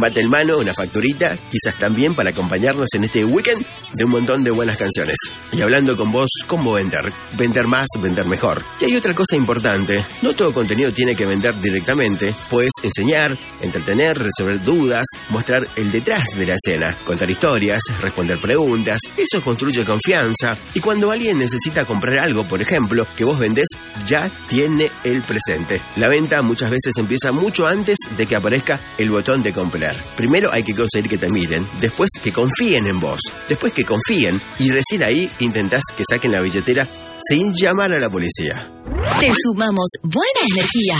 mate en mano, una facturita, quizás también para acompañarnos en este weekend de un montón de buenas canciones. Y hablando con vos, ¿cómo vender? Vender más, vender mejor. Y hay otra cosa importante, no todo contenido tiene que vender directamente. Puedes enseñar, entretener, resolver dudas, mostrar el detrás de la escena, contar historias, responder preguntas. Eso construye confianza. Y cuando alguien necesita comprar algo, por ejemplo, que vos vendés, ya tiene el presente. La venta muchas veces empieza mucho antes de que aparezca el botón de comprar. Primero hay que conseguir que te miren, después que confíen en vos, después que confíen y recién ahí intentás que saquen la billetera sin llamar a la policía. Te sumamos buena energía.